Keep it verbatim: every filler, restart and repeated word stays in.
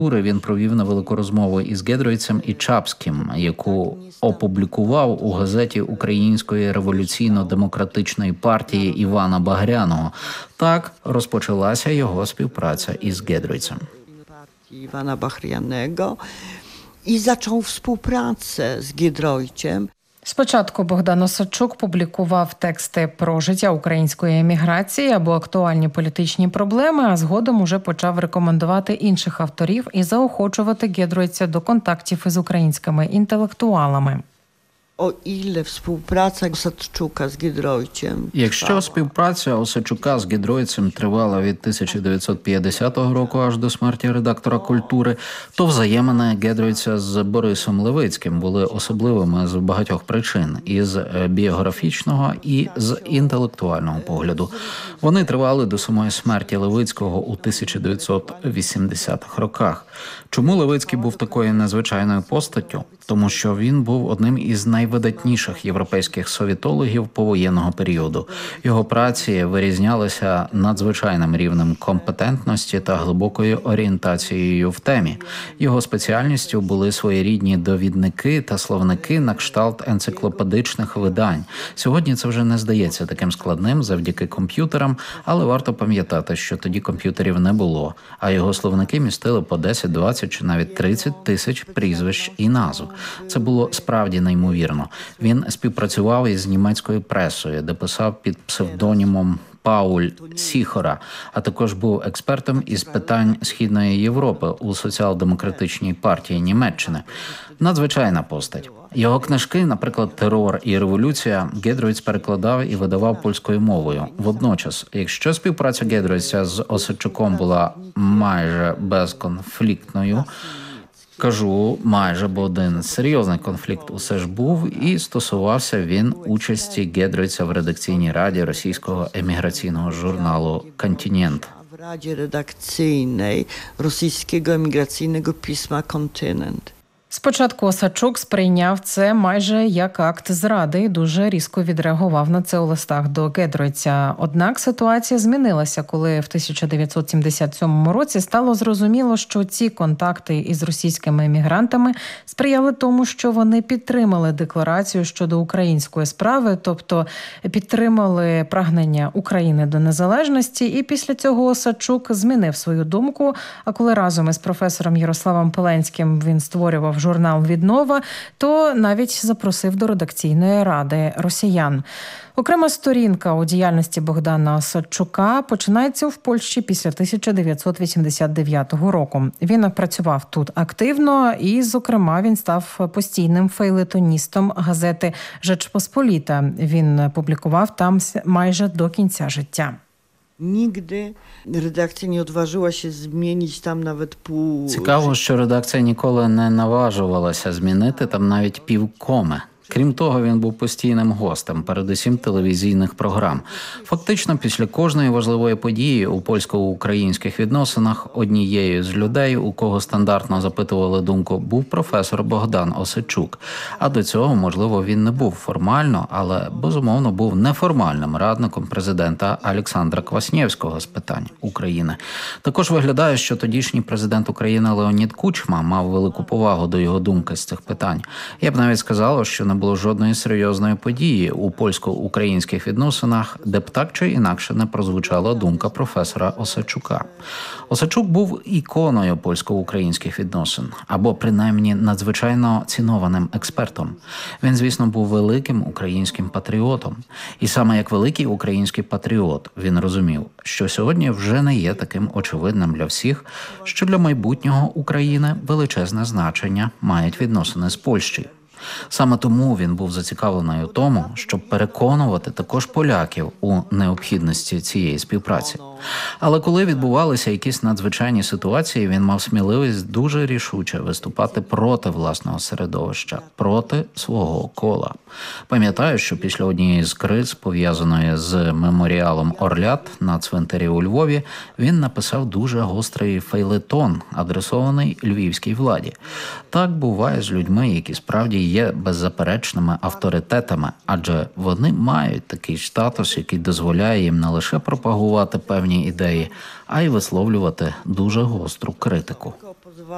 Він провів невелику розмову із Гедройцем і Чапським, яку опублікував у газеті Української революційно-демократичної партії Івана Багряного. Так розпочалася його співпраця із Гедройцем. Івана Багряного і почав співпрацю з Гедройцем. Спочатку Богдан Осадчук публікував тексти про життя української еміграції або актуальні політичні проблеми, а згодом уже почав рекомендувати інших авторів і заохочувати Гедройця до контактів із українськими інтелектуалами. О іле співпраця Осадчука з Гедройцем. Якщо співпраця Осадчука з Гедройцем тривала від тисяча дев'ятсот п'ятдесятого року аж до смерті редактора «Культури», то взаємини Гедройця з Борисом Левицьким були особливими з багатьох причин – із біографічного і з інтелектуального погляду. Вони тривали до самої смерті Левицького у тисяча дев'ятсот вісімдесятих роках. Чому Левицький був такою незвичайною постаттю? Тому що він був одним із найвидатніших європейських совітологів повоєнного періоду. Його праці вирізнялися надзвичайним рівнем компетентності та глибокою орієнтацією в темі. Його спеціальністю були своєрідні довідники та словники на кшталт енциклопедичних видань. Сьогодні це вже не здається таким складним завдяки комп'ютерам, але варто пам'ятати, що тоді комп'ютерів не було, а його словники містили по десять, двадцять чи навіть тридцять тисяч прізвищ і назв. Це було справді неймовірно. Він співпрацював із німецькою пресою, де писав під псевдонімом Пауль Сіхора, а також був експертом із питань Східної Європи у соціал-демократичній партії Німеччини. Надзвичайна постать. Його книжки, наприклад, «Терор» і «Революція», Гедройц перекладав і видавав польською мовою. Водночас, якщо співпраця Гедройця з Осадчуком була майже безконфліктною, кажу майже, бо один серйозний конфлікт усе ж був, і стосувався він участі Гедройця в редакційній раді російського еміграційного журналу «Континент». В раді редакційної російського еміграційного письма «Континент». Спочатку Осадчук сприйняв це майже як акт зради і дуже різко відреагував на це у листах до Гедройця. Однак ситуація змінилася, коли в тисяча дев'ятсот сімдесят сьомому році стало зрозуміло, що ці контакти із російськими емігрантами сприяли тому, що вони підтримали декларацію щодо української справи, тобто підтримали прагнення України до незалежності, і після цього Осадчук змінив свою думку, а коли разом із професором Ярославом Пеленським він створював журнал «Віднова», то навіть запросив до редакційної ради росіян. Окрема сторінка у діяльності Богдана Осадчука починається в Польщі після тисяча дев'ятсот вісімдесят дев'ятого року. Він працював тут активно і, зокрема, він став постійним фейлетоністом газети «Rzeczpospolita». Він публікував там майже до кінця життя. Nigdy redakcja nie odważyła się zmienić tam nawet pół... Цікаво, що редакція ніколи не наважувалася змінити там навіть півкоми. Крім того, він був постійним гостем, передусім телевізійних програм. Фактично, після кожної важливої події у польсько-українських відносинах однією з людей, у кого стандартно запитували думку, був професор Богдан Осадчук. А до цього, можливо, він не був формально, але, безумовно, був неформальним радником президента Олександра Кваснєвського з питань України. Також виглядає, що тодішній президент України Леонід Кучма мав велику повагу до його думки з цих питань. Я б навіть сказала, що не було жодної серйозної події у польсько-українських відносинах, де б так чи інакше не прозвучала думка професора Осадчука. Осадчук був іконою польсько-українських відносин, або принаймні надзвичайно цінованим експертом. Він, звісно, був великим українським патріотом. І саме як великий український патріот він розумів, що сьогодні вже не є таким очевидним для всіх, що для майбутнього України величезне значення мають відносини з Польщею. Саме тому він був зацікавлений у тому, щоб переконувати також поляків у необхідності цієї співпраці. Але коли відбувалися якісь надзвичайні ситуації, він мав сміливість дуже рішуче виступати проти власного середовища, проти свого кола. Пам'ятаю, що після однієї з криз, пов'язаної з меморіалом Орлят на цвинтарі у Львові, він написав дуже гострий фейлетон, адресований львівській владі. Так буває з людьми, які справді є беззаперечними авторитетами, адже вони мають такий статус, який дозволяє їм не лише пропагувати певні ідеї, а й висловлювати дуже гостру критику.